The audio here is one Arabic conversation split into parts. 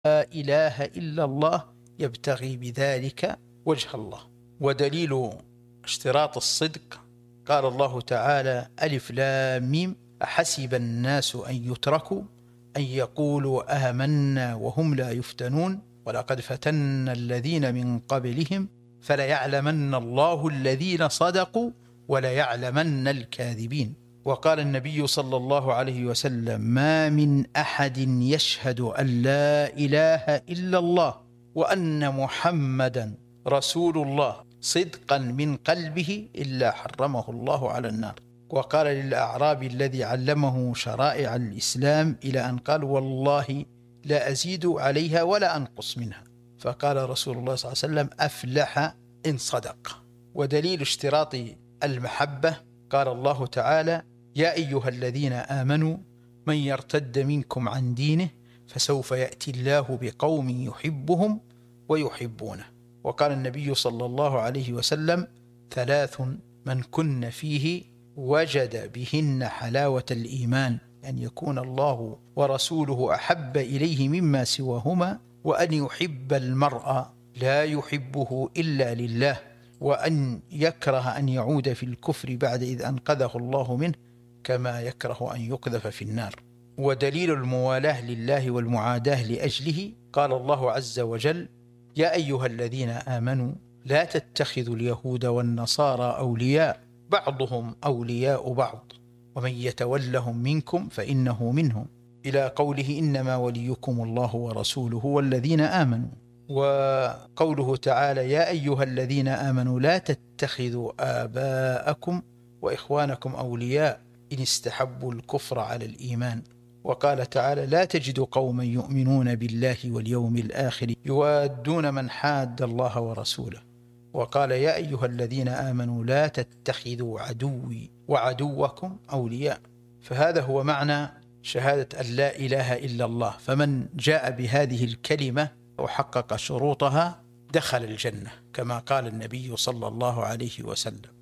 إله إلا الله يبتغي بذلك وجه الله. ودليل اشتراط الصدق قال الله تعالى: ألف لام ميم أحسب الناس أن يتركوا أن يقولوا آمنا وهم لا يفتنون ولقد فتنا الذين من قبلهم فليعلمن الله الذين صدقوا وليعلمن الكاذبين. وقال النبي صلى الله عليه وسلم: ما من أحد يشهد أن لا إله إلا الله وأن محمدا رسول الله صدقا من قلبه إلا حرمه الله على النار. وقال للأعرابي الذي علمه شرائع الإسلام إلى أن قال: والله لا أزيد عليها ولا أنقص منها. فقال رسول الله صلى الله عليه وسلم: أفلح إن صدق. ودليل اشتراط المحبة قال الله تعالى: يا أيها الذين آمنوا من يرتد منكم عن دينه فسوف يأتي الله بقوم يحبهم ويحبونه. وقال النبي صلى الله عليه وسلم: ثلاث من كن فيه وجد بهن حلاوة الإيمان: أن يكون الله ورسوله أحب إليه مما سواهما، وأن يحب المرء لا يحبه إلا لله، وأن يكره أن يعود في الكفر بعد إذ أنقذه الله منه كما يكره أن يقذف في النار. ودليل الموالاة لله والمعاداة لأجله قال الله عز وجل: يا أيها الذين آمنوا لا تتخذوا اليهود والنصارى أولياء بعضهم أولياء بعض ومن يتولهم منكم فإنه منهم، إلى قوله: إنما وليكم الله ورسوله والذين آمنوا. وقوله تعالى: يا أيها الذين آمنوا لا تتخذوا آباءكم وإخوانكم أولياء إن استحبوا الكفر على الإيمان. وقال تعالى: لا تجد قوما يؤمنون بالله واليوم الآخر يوادون من حاد الله ورسوله. وقال: يا أيها الذين آمنوا لا تتخذوا عدوي وعدوكم أولياء. فهذا هو معنى شهادة أن لا إله إلا الله. فمن جاء بهذه الكلمة وحقق شروطها دخل الجنة كما قال النبي صلى الله عليه وسلم.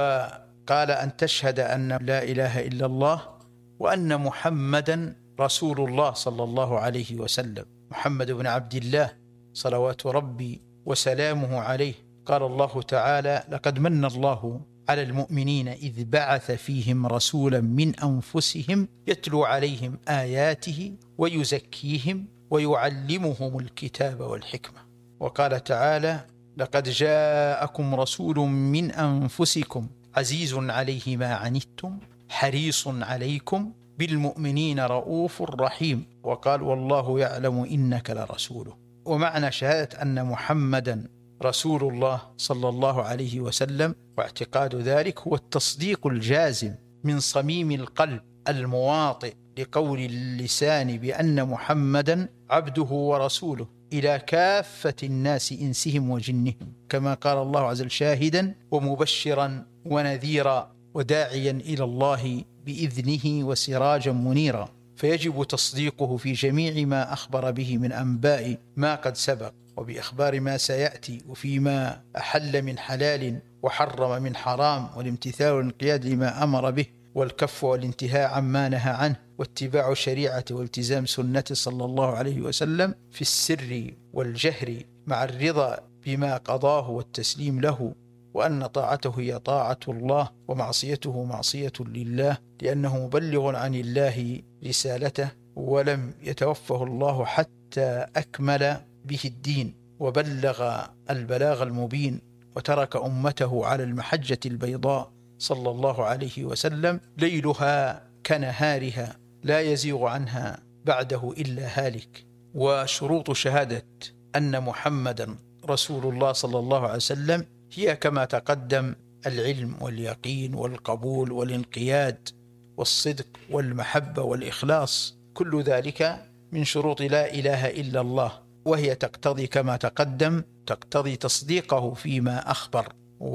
وقال: أن تشهد أن لا إله إلا الله وأن محمدا رسول الله صلى الله عليه وسلم، محمد بن عبد الله صلوات ربي وسلامه عليه. قال الله تعالى: لقد من الله على المؤمنين إذ بعث فيهم رسولا من أنفسهم يتلو عليهم آياته ويزكيهم ويعلمهم الكتاب والحكمة. وقال تعالى: لقد جاءكم رسول من أنفسكم عزيز عليه ما عنتم حريص عليكم بالمؤمنين رؤوف رحيم. وقال: والله يعلم إنك لرسوله. ومعنى شهادة أن محمدا رسول الله صلى الله عليه وسلم واعتقاد ذلك هو التصديق الجازم من صميم القلب المواطئ لقول اللسان بأن محمدا عبده ورسوله إلى كافة الناس إنسهم وجنهم، كما قال الله عز وجل: شاهدا ومبشرا ونذيرا وداعيا إلى الله بإذنه وسراجا منيرا. فيجب تصديقه في جميع ما أخبر به من أنباء ما قد سبق، وبإخبار ما سيأتي، وفيما أحل من حلال وحرم من حرام، والامتثال والانقياد لما أمر به، والكف والانتهاء عما نهى عنه، واتباع شريعة والتزام سنة صلى الله عليه وسلم في السر والجهر مع الرضا بما قضاه والتسليم له، وأن طاعته هي طاعة الله ومعصيته معصية لله، لأنه مبلغ عن الله رسالته ولم يتوفه الله حتى أكمل به الدين وبلغ البلاغ المبين، وترك أمته على المحجة البيضاء صلى الله عليه وسلم ليلها كنهارها لا يزيغ عنها بعده إلا هالك. وشروط شهادة أن محمدا رسول الله صلى الله عليه وسلم هي كما تقدم: العلم واليقين والقبول والانقياد والصدق والمحبة والإخلاص، كل ذلك من شروط لا إله إلا الله. وهي تقتضي كما تقدم، تقتضي تصديقه فيما أخبر،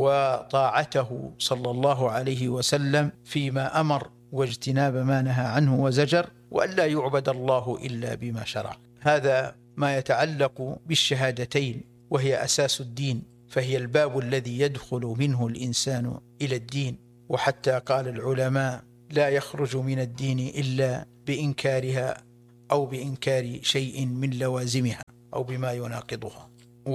وطاعته صلى الله عليه وسلم فيما أمر، واجتناب ما نهى عنه وزجر، وأن لا يعبد الله إلا بما شرع. هذا ما يتعلق بالشهادتين، وهي أساس الدين، فهي الباب الذي يدخل منه الإنسان إلى الدين. وحتى قال العلماء: لا يخرج من الدين إلا بإنكارها أو بإنكار شيء من لوازمها أو بما يناقضها.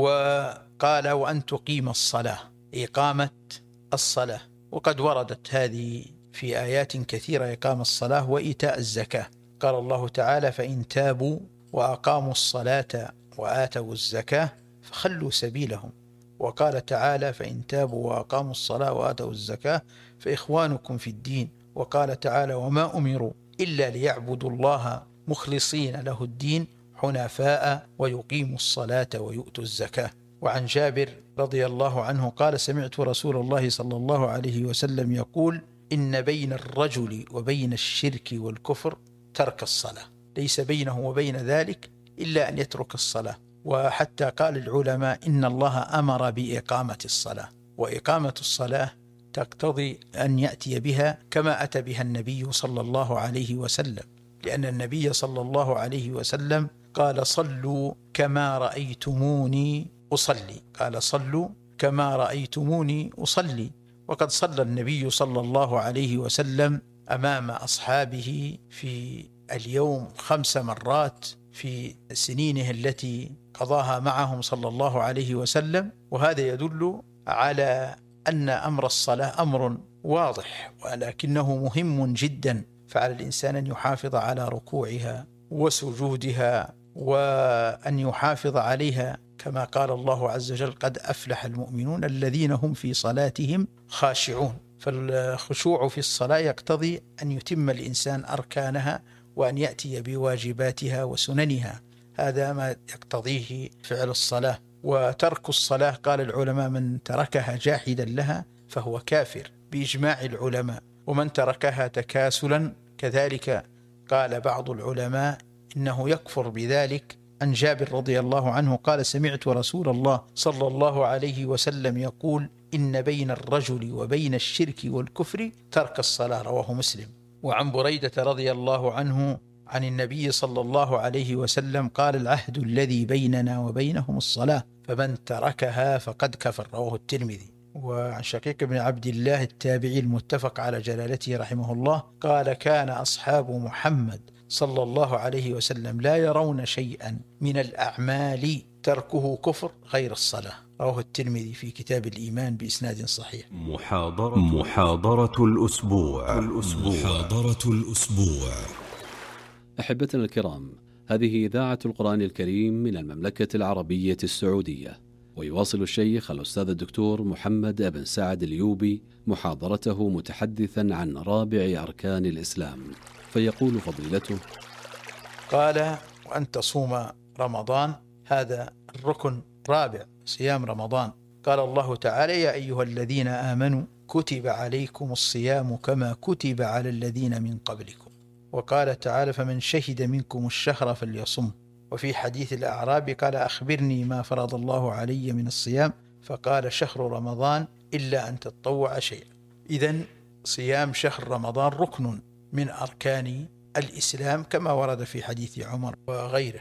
وقال وأن تقيم الصلاة، إقامة الصلاة، وقد وردت هذه في آيات كثيرة، إقام الصلاة وإيتاء الزكاة. قال الله تعالى فإن تابوا وأقاموا الصلاة وآتوا الزكاة فخلوا سبيلهم. وقال تعالى فإن تابوا وأقاموا الصلاة وآتوا الزكاة فإخوانكم في الدين. وقال تعالى وما أمروا إلا ليعبدوا الله مخلصين له الدين حنفاء ويقيموا الصلاة ويؤتوا الزكاة. وعن جابر رضي الله عنه قال سمعت رسول الله صلى الله عليه وسلم يقول إن بين الرجل وبين الشرك والكفر ترك الصلاة، ليس بينه وبين ذلك إلا أن يترك الصلاة. وحتى قال العلماء إن الله أمر بإقامة الصلاة، وإقامة الصلاة تقتضي أن يأتي بها كما أتى بها النبي صلى الله عليه وسلم، لأن النبي صلى الله عليه وسلم قال صلوا كما رأيتموني أصلي، قال صلوا كما رأيتموني أصلي. وقد صلى النبي صلى الله عليه وسلم أمام أصحابه في اليوم 5 مرات في سنينه التي قضاها معهم صلى الله عليه وسلم. وهذا يدل على أن أمر الصلاة أمر واضح، ولكنه مهم جدا، فعلى الإنسان أن يحافظ على ركوعها وسجودها، وأن يحافظ عليها كما قال الله عز وجل قد أفلح المؤمنون الذين هم في صلاتهم خاشعون. فالخشوع في الصلاة يقتضي أن يتم الإنسان أركانها وأن يأتي بواجباتها وسننها، هذا ما يقتضيه فعل الصلاة. وترك الصلاة قال العلماء من تركها جاحدا لها فهو كافر بإجماع العلماء، ومن تركها تكاسلا كذلك قال بعض العلماء إنه يكفر بذلك. عن جابر رضي الله عنه قال سمعت رسول الله صلى الله عليه وسلم يقول إن بين الرجل وبين الشرك والكفر ترك الصلاة، رواه مسلم. وعن بريدة رضي الله عنه عن النبي صلى الله عليه وسلم قال العهد الذي بيننا وبينهم الصلاة فمن تركها فقد كفر، رواه الترمذي. وعن شقيق بن عبد الله التابعي المتفق على جلالته رحمه الله قال كان أصحاب محمد صلى الله عليه وسلم لا يرون شيئا من الأعمال تركه كفر غير الصلاة، رواه الترمذي في كتاب الإيمان بإسناد صحيح. محاضرة الأسبوع. محاضرة الأسبوع. أحبتنا الكرام، هذه إذاعة القرآن الكريم من المملكة العربية السعودية، ويواصل الشيخ الأستاذ الدكتور محمد بن سعد اليوبي محاضرته متحدثا عن رابع أركان الإسلام، فيقول فضيلته قال وأن تصوم رمضان، هذا الركن رابع، صيام رمضان. قال الله تعالى يا أيها الذين آمنوا كتب عليكم الصيام كما كتب على الذين من قبلكم. وقال تعالى فمن شهد منكم الشهر فليصم. وفي حديث الأعراب قال أخبرني ما فرض الله علي من الصيام، فقال شهر رمضان إلا أن تتطوع شيئا. إذن صيام شهر رمضان ركن من أركان الإسلام كما ورد في حديث عمر وغيره.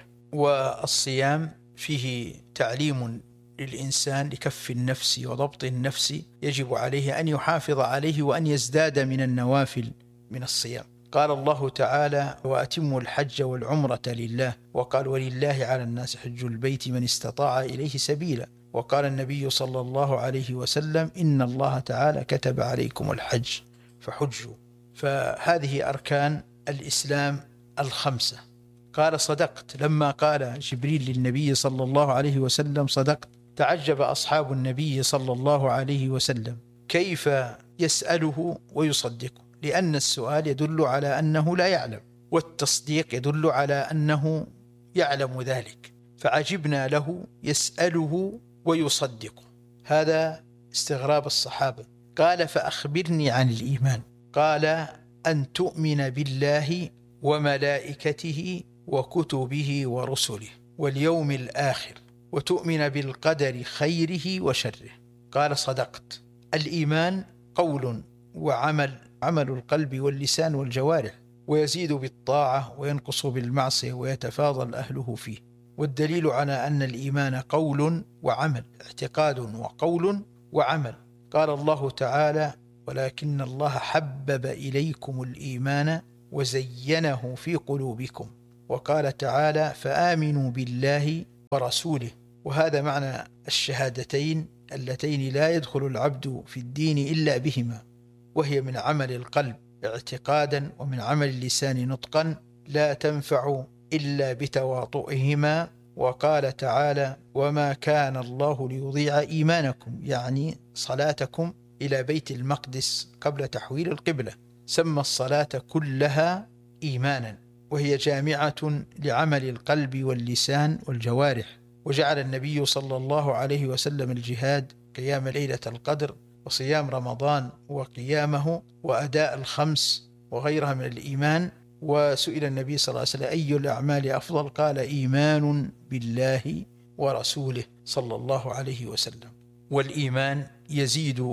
والصيام فيه تعليم للإنسان لكف النفس وضبط النفس، يجب عليه أن يحافظ عليه وأن يزداد من النوافل من الصيام. قال الله تعالى وأتموا الحج والعمرة لله، وقال ولله على الناس حج البيت من استطاع إليه سبيلا. وقال النبي صلى الله عليه وسلم إن الله تعالى كتب عليكم الحج فحجوا. فهذه أركان الإسلام 5. قال صدقت لما قال جبريل للنبي صلى الله عليه وسلم صدقت. تعجب أصحاب النبي صلى الله عليه وسلم كيف يسأله ويصدقه، لأن السؤال يدل على أنه لا يعلم، والتصديق يدل على أنه يعلم ذلك، فعجبنا له يسأله ويصدقه. هذا استغراب الصحابة. قال فأخبرني عن الإيمان. قال أن تؤمن بالله وملائكته وكتبه ورسله واليوم الآخر وتؤمن بالقدر خيره وشره. قال صدقت. الإيمان قول وعمل، عمل القلب واللسان والجوارح، ويزيد بالطاعة وينقص بالمعصية ويتفاضل أهله فيه. والدليل على أن الإيمان قول وعمل، اعتقاد وقول وعمل. قال الله تعالى ولكن الله حبب إليكم الإيمان وزينه في قلوبكم وقال تعالى فآمنوا بالله ورسوله. وهذا معنى الشهادتين اللتين لا يدخل العبد في الدين إلا بهما، وهي من عمل القلب اعتقادا ومن عمل اللسان نطقا، لا تنفع إلا بتواطؤهما. وقال تعالى وما كان الله ليضيع إيمانكم، يعني صلاتكم إلى بيت المقدس قبل تحويل القبلة. سمى الصلاة كلها إيمانا، وهي جامعة لعمل القلب واللسان والجوارح. وجعل النبي صلى الله عليه وسلم الجهاد، قيام ليلة القدر، وصيام رمضان وقيامه، وأداء الخمس وغيرها من الإيمان. وسئل النبي صلى الله عليه وسلم أي الأعمال أفضل؟ قال إيمان بالله ورسوله صلى الله عليه وسلم. والإيمان يزيد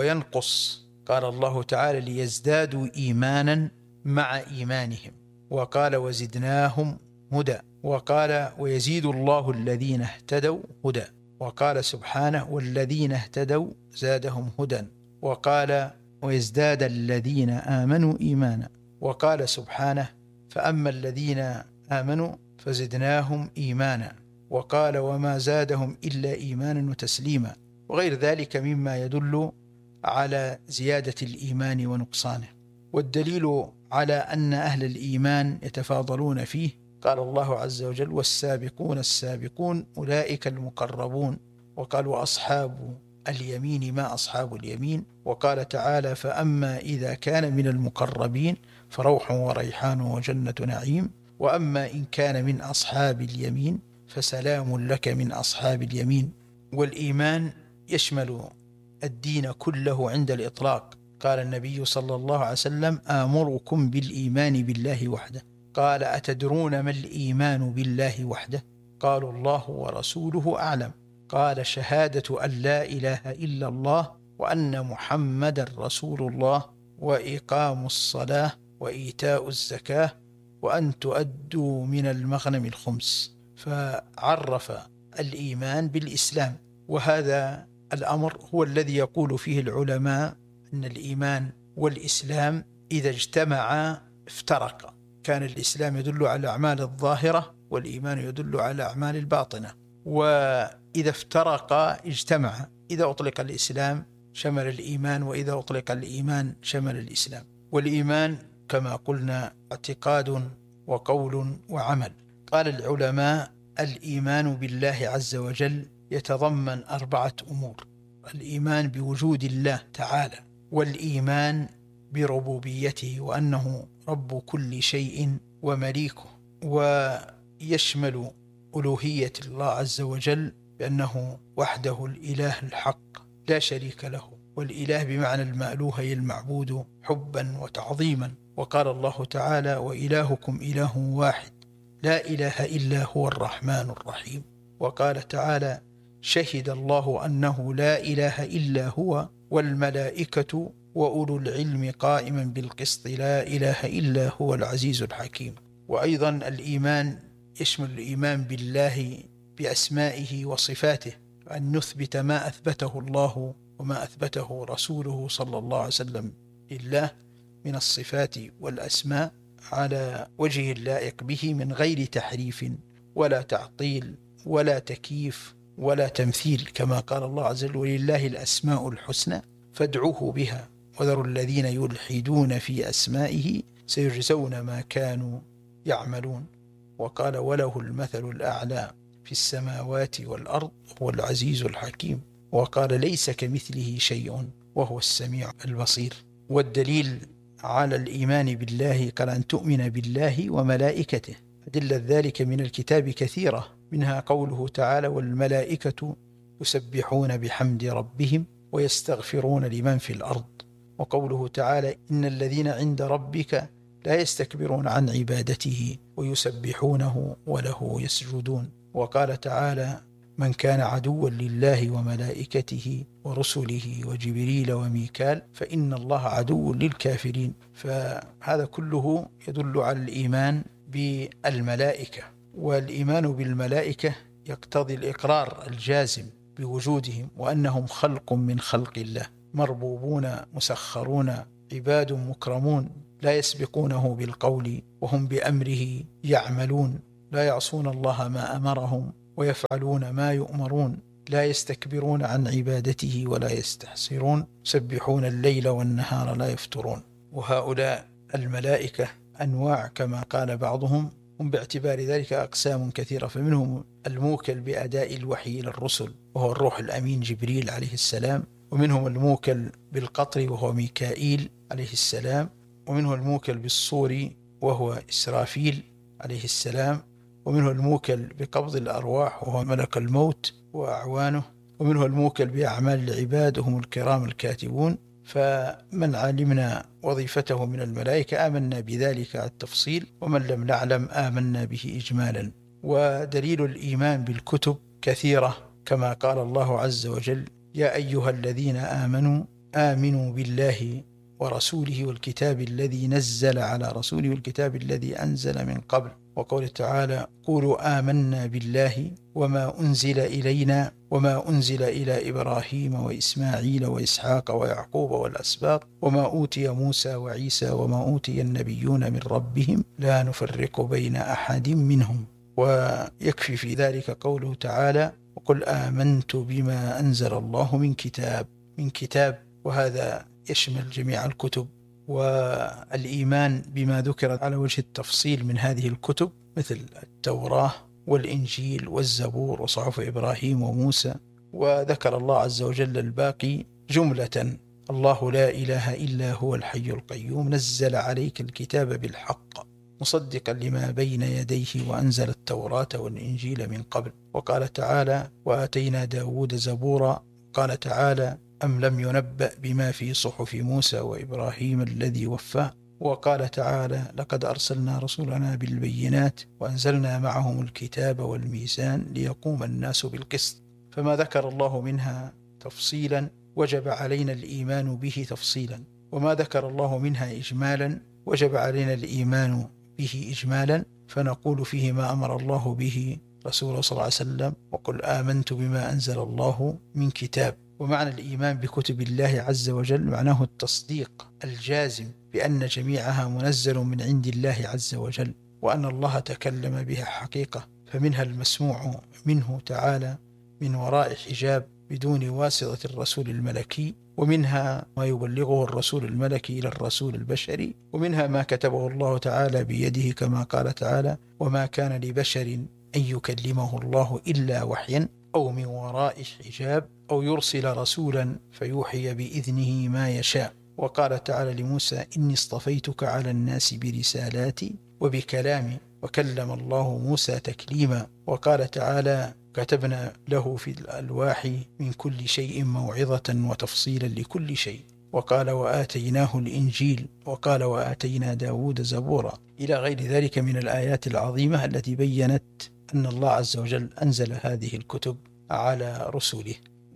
وينقص، قال الله تعالى ليزدادوا إيمانا مع إيمانهم، وقال وزدناهم هدى، وقال ويزيد الله الذين اهتدوا هدى، وقال سبحانه والذين اهتدوا زادهم هدى، وقال ويزداد الذين آمنوا إيمانا، وقال سبحانه فأما الذين آمنوا فزدناهم إيمانا، وقال وما زادهم إلا إيمانا وتسليما، وغير ذلك مما يدل على زيادة الإيمان ونقصانه. والدليل على أن أهل الإيمان يتفاضلون فيه قال الله عز وجل والسابقون السابقون أولئك المقربون، وقال وأصحاب اليمين ما أصحاب اليمين، وقال تعالى فأما إذا كان من المقربين فروح وريحان وجنة نعيم، وأما إن كان من أصحاب اليمين فسلام لك من أصحاب اليمين. والإيمان يشمل الدين كله عند الإطلاق. قال النبي صلى الله عليه وسلم آمركم بالإيمان بالله وحده. قال أتدرون ما الإيمان بالله وحده؟ قالوا الله ورسوله أعلم. قال شهادة أن لا إله إلا الله وأن محمد رسول الله، وإقام الصلاة، وإيتاء الزكاة، وأن تؤدوا من المغنم الخمس. فعرف الإيمان بالإسلام، وهذا الأمر هو الذي يقول فيه العلماء أن الإيمان والإسلام إذا اجتمعا افترقا. كان الإسلام يدل على الأعمال الظاهرة، والإيمان يدل على الأعمال الباطنة، وإذا افترقا اجتمعا. إذا أطلق الإسلام شمل الإيمان، وإذا أطلق الإيمان شمل الإسلام. والإيمان كما قلنا اعتقاد وقول وعمل. قال العلماء الإيمان بالله عز وجل يتضمن 4 أمور: الإيمان بوجود الله تعالى، والإيمان بربوبيته وأنه رب كل شيء ومليكه، ويشمل ألوهية الله عز وجل بأنه وحده الإله الحق لا شريك له، والإله بمعنى المألوه أي المعبود حبا وتعظيما. وقال الله تعالى وإلهكم إله واحد لا إله إلا هو الرحمن الرحيم. وقال تعالى شهد الله أنه لا إله إلا هو والملائكة وأولو العلم قائما بالقسط لا إله إلا هو العزيز الحكيم. وأيضا الإيمان يشمل الإيمان بالله بأسمائه وصفاته، أن نثبت ما أثبته الله وما أثبته رسوله صلى الله عليه وسلم لله من الصفات والأسماء على وجه اللائق به من غير تحريف ولا تعطيل ولا تكييف ولا تمثيل، كما قال الله عز وجل ولله الأسماء الحسنى فادعوه بها وذروا الذين يلحدون في أسمائه سيجزون ما كانوا يعملون. وقال وله المثل الأعلى في السماوات والأرض هو العزيز الحكيم. وقال ليس كمثله شيء وهو السميع البصير. والدليل على الإيمان بالله قال أن تؤمن بالله وملائكته. أدلة ذلك من الكتاب كثيرة، منها قوله تعالى والملائكة يسبحون بحمد ربهم ويستغفرون لمن في الأرض، وقوله تعالى إن الذين عند ربك لا يستكبرون عن عبادته ويسبحونه وله يسجدون. وقال تعالى من كان عدوا لله وملائكته ورسله وجبريل وميكال فإن الله عدو للكافرين. فهذا كله يدل على الإيمان بالملائكة. والإيمان بالملائكة يقتضي الإقرار الجازم بوجودهم وأنهم خلق من خلق الله، مربوبون مسخرون عباد مكرمون لا يسبقونه بالقول وهم بأمره يعملون لا يعصون الله ما أمرهم ويفعلون ما يؤمرون لا يستكبرون عن عبادته ولا يستحسرون يسبحون الليل والنهار لا يفترون. وهؤلاء الملائكة أنواع كما قال بعضهم، هم باعتبار ذلك أقسام كثيرة، فمنهم الموكل بأداء الوحي إلى الرسل وهو الروح الأمين جبريل عليه السلام، ومنهم الموكل بالقطر وهو ميكائيل عليه السلام، ومنه الموكل بالصور وهو إسرافيل عليه السلام، ومنه الموكل بقبض الأرواح وهو ملك الموت وأعوانه، ومنه الموكل بأعمال العباد وهم الكرام الكاتبون. فمن علمنا وظيفته من الملائكة آمنا بذلك على التفصيل، ومن لم نعلم آمنا به إجمالا. ودليل الإيمان بالكتب كثيرة كما قال الله عز وجل: يا أيها الذين آمنوا آمنوا بالله ورسوله والكتاب الذي نزل على رسوله والكتاب الذي أنزل من قبل. وقول تعالى: قولوا آمنا بالله وما أنزل إلينا وما أنزل إلى إبراهيم وإسماعيل وإسحاق ويعقوب والأسباط وما أوتي موسى وعيسى وما أوتي النبيون من ربهم لا نفرق بين أحد منهم. ويكفي في ذلك قوله تعالى: وقل آمنت بما أنزل الله من كتاب، وهذا يشمل جميع الكتب. والإيمان بما ذكر على وجه التفصيل من هذه الكتب مثل التوراة والإنجيل والزبور وصحف إبراهيم وموسى. وذكر الله عز وجل الباقي جملة: الله لا إله إلا هو الحي القيوم نزل عليك الكتاب بالحق مصدقا لما بين يديه وأنزل التوراة والإنجيل من قبل. وقال تعالى: وآتينا داود زبورا. قال تعالى: أم لم ينبأ بما في صحف موسى وإبراهيم الذي وفى. وقال تعالى: لقد أرسلنا رسولنا بالبينات وأنزلنا معهم الكتاب والميزان ليقوم الناس بالقسط. فما ذكر الله منها تفصيلا وجب علينا الإيمان به تفصيلا، وما ذكر الله منها إجمالا وجب علينا الإيمان به إجمالا. فنقول فيه ما أمر الله به رسوله صلى الله عليه وسلم: وقل آمنت بما أنزل الله من كتاب. ومعنى الإيمان بكتب الله عز وجل معناه التصديق الجازم بأن جميعها منزل من عند الله عز وجل، وأن الله تكلم بها حقيقة، فمنها المسموع منه تعالى من وراء حجاب بدون واسطة الرسول الملكي، ومنها ما يبلغه الرسول الملكي إلى الرسول البشري، ومنها ما كتبه الله تعالى بيده كما قال تعالى: وما كان لبشر أن يكلمه الله إلا وحيا أو من وراء حجاب أو يرسل رسولا فيوحي بإذنه ما يشاء. وقال تعالى لموسى: إني اصطفيتك على الناس برسالاتي وبكلامي وكلم الله موسى تكليما. وقال تعالى: كتبنا له في الألواح من كل شيء موعظة وتفصيلا لكل شيء. وقال: وآتيناه الإنجيل. وقال: وآتينا داود زبورا، إلى غير ذلك من الآيات العظيمة التي بيّنت أن الله عز وجل أنزل هذه الكتب على رسله.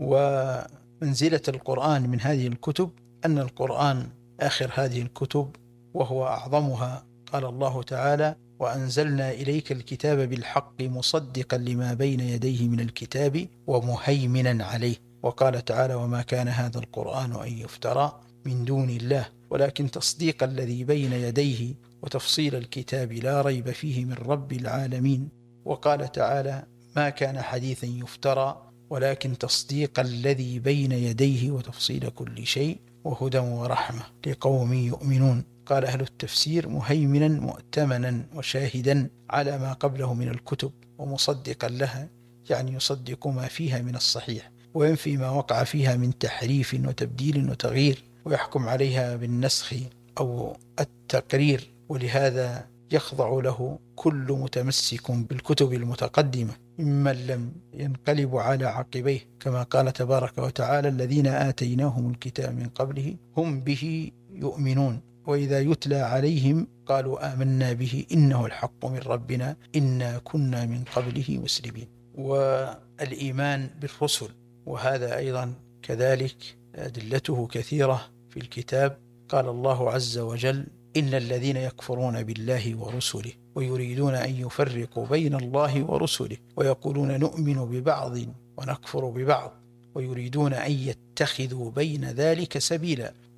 ومنزلة القرآن من هذه الكتب أن القرآن آخر هذه الكتب وهو أعظمها. قال الله تعالى: وأنزلنا إليك الكتاب بالحق مصدقا لما بين يديه من الكتاب ومهيمنا عليه. وقال تعالى: وما كان هذا القرآن أن يفترى من دون الله ولكن تصديق الذي بين يديه وتفصيل الكتاب لا ريب فيه من رب العالمين. وقال تعالى: ما كان حديثا يفترى ولكن تصديق الذي بين يديه وتفصيل كل شيء وهدى ورحمة لقوم يؤمنون. قال أهل التفسير: مهيمنا مؤتمنا وشاهدا على ما قبله من الكتب ومصدقا لها، يعني يصدق ما فيها من الصحيح وينفي ما وقع فيها من تحريف وتبديل وتغيير، ويحكم عليها بالنسخ أو التقرير. ولهذا يخضع له كل متمسك بالكتب المتقدمة ممن لم ينقلب على عقبيه، كما قال تبارك وتعالى: الذين آتيناهم الكتاب من قبله هم به يؤمنون وإذا يتلى عليهم قالوا آمنا به إنه الحق من ربنا إنا كنا من قبله مسلمين. والإيمان بالرسل، وهذا أيضا كذلك أدلته كثيرة في الكتاب. قال الله عز وجل: إن الذين يكفرون بالله ورسله ويريدون أن يفرقوا بين الله ورسله ويقولون نؤمن ببعض ونكفر ببعض ويريدون أن يتخذوا بين ذلك سبيلا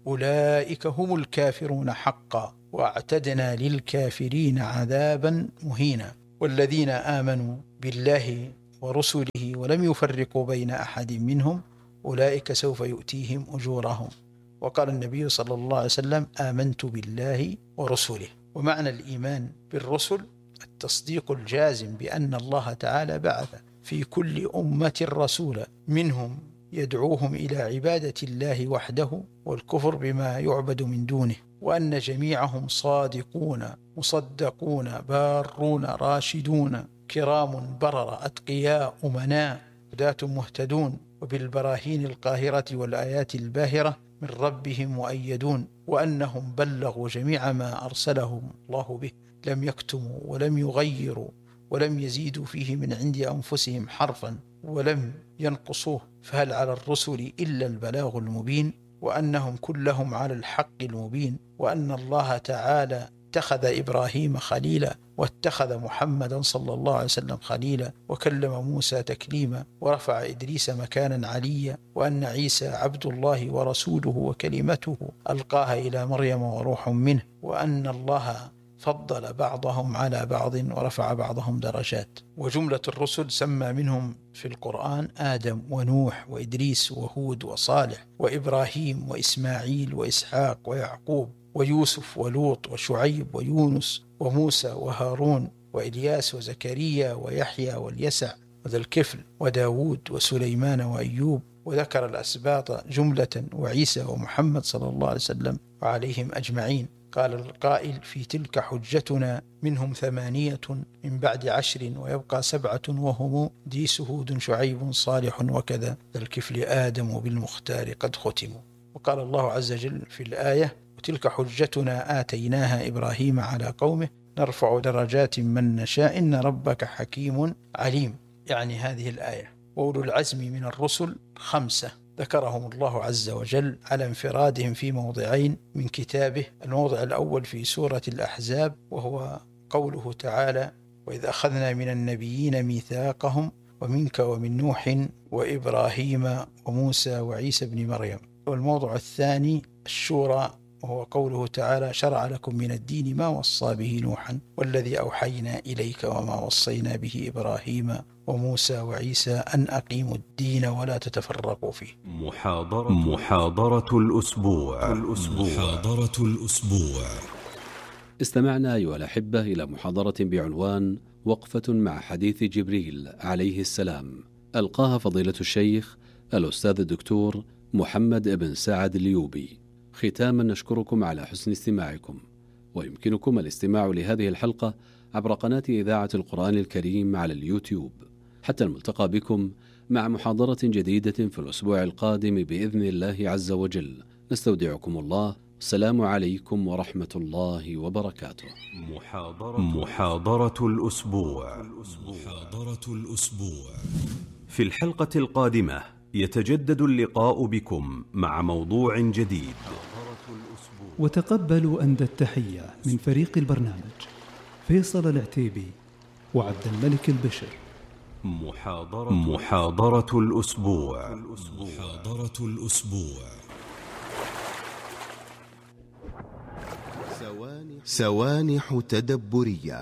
أولئك هم الكافرون حقا واعتدنا للكافرين عذابا مهينا. والذين آمنوا بالله ورسله ولم يفرقوا بين أحد منهم أولئك سوف يؤتيهم أجورهم. وقال النبي صلى الله عليه وسلم: آمنت بالله ورسله. ومعنى الإيمان بالرسل التصديق الجازم بأن الله تعالى بعث في كل أمة رسولا منهم يدعوهم إلى عبادة الله وحده والكفر بما يعبد من دونه، وأن جميعهم صادقون مصدقون بارون راشدون كرام برر أتقياء أمناء هداة مهتدون، وبالبراهين القاهرة والآيات الباهرة من ربهم مؤيدون، وأنهم بلغوا جميع ما أرسلهم الله به، لم يكتموا ولم يغيروا ولم يزيدوا فيه من عند أنفسهم حرفا ولم ينقصوه، فهل على الرسل إلا البلاغ المبين، وأنهم كلهم على الحق المبين، وأن الله تعالى اتخذ إبراهيم خليلا واتخذ محمدا صلى الله عليه وسلم خليلا، وكلم موسى تكليما، ورفع إدريس مكانا عليا، وأن عيسى عبد الله ورسوله وكلمته ألقاها إلى مريم وروح منه، وأن الله فضل بعضهم على بعض ورفع بعضهم درجات. وجملة الرسل سمى منهم في القرآن آدم ونوح وإدريس وهود وصالح وإبراهيم وإسماعيل وإسحاق ويعقوب ويوسف ولوط وشعيب ويونس وموسى وهارون وإلياس وزكريا ويحيى واليسع وذا الكفل وداود وسليمان وأيوب، وذكر الأسباط جملة وعيسى ومحمد صلى الله عليه وسلم وعليهم أجمعين. قال القائل: في تلك حجتنا منهم 8 من بعد 10 ويبقى 7 وهم ديس هود شعيب صالح وكذا ذا الكفل آدم بالمختار قد ختموا. وقال الله عز وجل في الآية: وتلك حجتنا آتيناها إبراهيم على قومه نرفع درجات من نشاء إن ربك حكيم عليم. يعني هذه الآية. وأولو العزم من الرسل 5 ذكرهم الله عز وجل على انفرادهم في موضعين من كتابه. الموضع الأول في سورة الأحزاب، وهو قوله تعالى: وإذ أخذنا من النبيين ميثاقهم ومنك ومن نوح وإبراهيم وموسى وعيسى بن مريم. والموضع الثاني الشورى، وهو قوله تعالى: شرع لكم من الدين ما وصى به نوحا والذي أوحينا إليك وما وصينا به إبراهيم وموسى وعيسى أن أقيموا الدين ولا تتفرقوا فيه. محاضرة الأسبوع. محاضرة الأسبوع. استمعنا أيها الأحبة إلى محاضرة بعنوان وقفة مع حديث جبريل عليه السلام، ألقاها فضيلة الشيخ الأستاذ الدكتور محمد بن سعد اليوبي. ختاما نشكركم على حسن استماعكم، ويمكنكم الاستماع لهذه الحلقة عبر قناة إذاعة القرآن الكريم على اليوتيوب. حتى الملتقى بكم مع محاضرة جديدة في الأسبوع القادم بإذن الله عز وجل. نستودعكم الله. السلام عليكم ورحمة الله وبركاته. محاضرة الأسبوع. في الحلقة القادمة يتجدد اللقاء بكم مع موضوع جديد. وتقبلوا أندى التحية من فريق البرنامج فيصل العتيبي وعبد الملك البشر. محاضرة الأسبوع. سوانح تدبرية.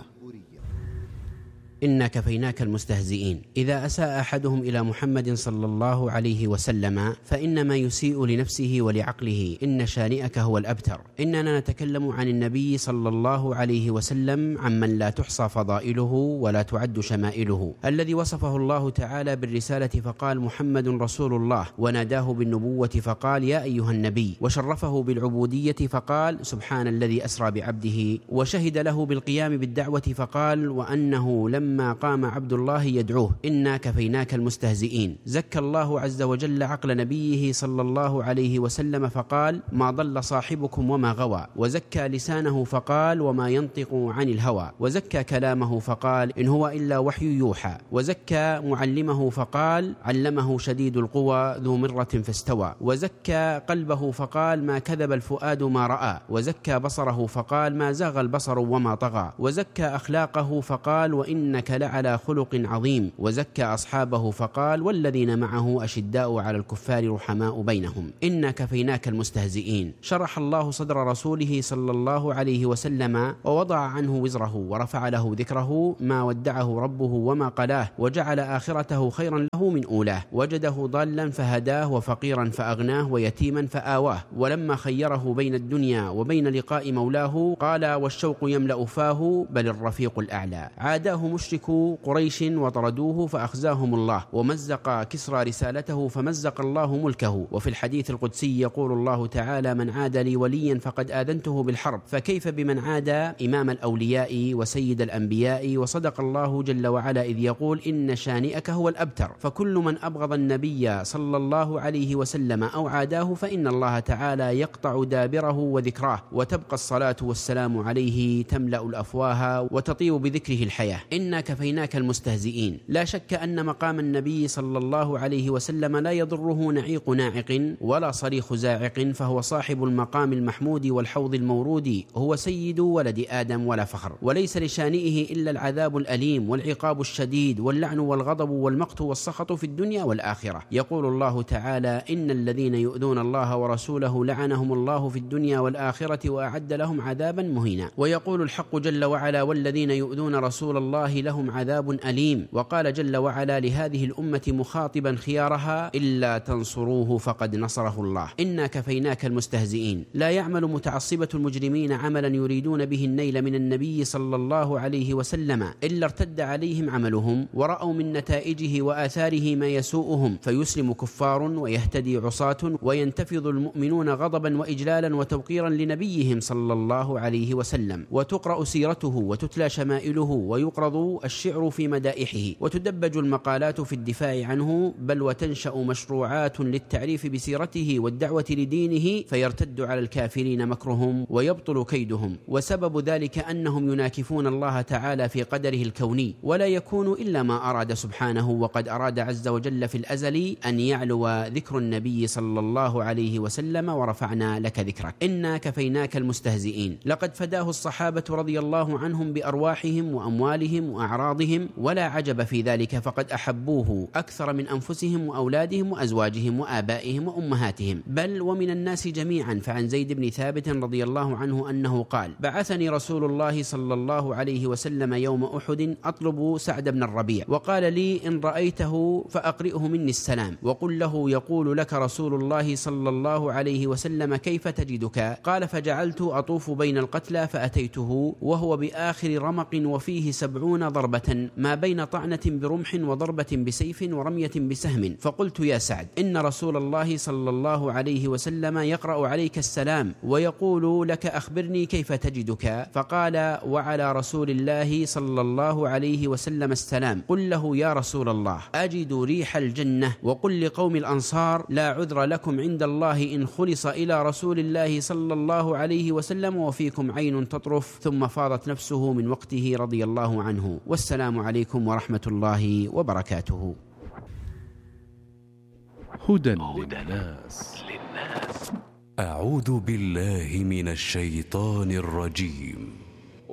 إنا كفيناك المستهزئين. إذا أساء أحدهم إلى محمد صلى الله عليه وسلم فإنما يسيء لنفسه ولعقله، إن شانئك هو الأبتر. إننا نتكلم عن النبي صلى الله عليه وسلم عمن لا تحصى فضائله ولا تعد شمائله، الذي وصفه الله تعالى بالرسالة فقال محمد رسول الله، وناداه بالنبوة فقال يا أيها النبي، وشرفه بالعبودية فقال سبحان الذي أسرى بعبده، وشهد له بالقيام بالدعوة فقال وأنه لما قام عبد الله يدعوه إنا كفيناك المستهزئين. زكى الله عز وجل عقل نبيه صلى الله عليه وسلم فقال ما ضل صاحبكم وما غوى، وزكى لسانه فقال وما ينطق عن الهوى، وزكى كلامه فقال إن هو إلا وحي يوحى، وزكى معلمه فقال علمه شديد القوى ذو مرة فاستوى، وزكى قلبه فقال ما كذب الفؤاد ما رأى، وزكى بصره فقال ما زاغ البصر وما طغى، وزكى أخلاقه فقال وإنك وإنك لعلى خلق عظيم، وزكى أصحابه فقال: والذين معه أشداء على الكفار رحماء بينهم، إنا كفيناك المستهزئين. شرح الله صدر رسوله صلى الله عليه وسلم ووضع عنه وزره ورفع له ذكره، ما ودعه ربه وما قلاه، وجعل آخرته خيرا له من أولاه، وجده ضالا فهداه، وفقيرا فأغناه، ويتيما فآواه. ولما خيره بين الدنيا وبين لقاء مولاه قال: والشوق يملأ فاه بل الرفيق الأعلى. عاداه مشركو قريش وطردوه فأخزاهم الله، ومزق كسرى رسالته فمزق الله ملكه. وفي الحديث القدسي يقول الله تعالى: من عاد لي وليا فقد آذنته بالحرب. فكيف بمن عاد إمام الأولياء وسيد الأنبياء؟ وصدق الله جل وعلا إذ يقول: إن شانئك هو الأبتر. فكل من أبغض النبي صلى الله عليه وسلم أو عاداه فإن الله تعالى يقطع دابره وذكراه، وتبقى الصلاة والسلام عليه تملأ الأفواه وتطيب بذكره الحياة. إنا كفيناك المستهزئين. لا شك أن مقام النبي صلى الله عليه وسلم لا يضره نعيق ناعق ولا صريخ زاعق، فهو صاحب المقام المحمود والحوض المورود، هو سيد ولد آدم ولا فخر، وليس لشانئه إلا العذاب الأليم والعقاب الشديد واللعن والغضب والمقت والسخط في الدنيا والآخرة. يقول الله تعالى: إن الذين يؤذون الله ورسوله لعنهم الله في الدنيا والآخرة وأعد لهم عذابا مهينا. ويقول الحق جل وعلا: والذين يؤذون رسول الله لهم عذاب أليم. وقال جل وعلا لهذه الأمة مخاطبا خيارها: إلا تنصروه فقد نصره الله. إنا كفيناك المستهزئين. لا يعمل متعصبة المجرمين عملا يريدون به النيل من النبي صلى الله عليه وسلم إلا ارتد عليهم عملهم، ورأوا من نتائجه وآثاره ما يسوءهم، فيسلم كفار ويهتدي عصاة، وينتفض المؤمنون غضبا وإجلالا وتوقيرا لنبيهم صلى الله عليه وسلم، وتقرأ سيرته وتتلى شمائله، ويقرض الشعر في مدائحه، وتدبج المقالات في الدفاع عنه، بل وتنشأ مشروعات للتعريف بسيرته والدعوة لدينه، فيرتد على الكافرين مكرهم ويبطل كيدهم. وسبب ذلك أنهم يناكفون الله تعالى في قدره الكوني، ولا يكون إلا ما أراد سبحانه، وقد أراد عز وجل في الأزل أن يعلو ذكر النبي صلى الله عليه وسلم: ورفعنا لك ذكرك. إنا كفيناك المستهزئين. لقد فداه الصحابة رضي الله عنهم بأرواحهم وأموالهم وأعراضهم، ولا عجب في ذلك، فقد أحبوه أكثر من أنفسهم وأولادهم وأزواجهم وآبائهم وأمهاتهم، بل ومن الناس جميعا. فعن زيد بن ثابت رضي الله عنه أنه قال: بعثني رسول الله صلى الله عليه وسلم يوم أحد أطلب سعد بن الربيع، وقال لي: إن رأيته فأقرئه مني السلام، وقل له يقول لك رسول الله صلى الله عليه وسلم: كيف تجدك؟ قال: فجعلت أطوف بين القتلى فأتيته وهو بآخر رمق وفيه 70 ضربة، ما بين طعنة برمح وضربة بسيف ورمية بسهم. فقلت: يا سعد، إن رسول الله صلى الله عليه وسلم يقرأ عليك السلام ويقول لك: أخبرني كيف تجدك؟ فقال: وعلى رسول الله صلى الله عليه وسلم السلام. قل له: يا رسول الله، أجد ريح الجنة. وقل لقوم الأنصار: لا عذر لكم عند الله إن خلص إلى رسول الله صلى الله عليه وسلم وفيكم عين تطرف. ثم فاضت نفسه من وقته رضي الله عنه. والسلام عليكم ورحمة الله وبركاته. هدى للناس. أعوذ بالله من الشيطان الرجيم.